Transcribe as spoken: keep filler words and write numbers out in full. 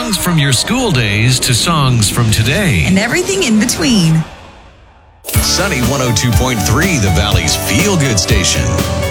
songs from your school days to songs from today. And everything in between. Sunny one oh two point three, the Valley's feel-good station.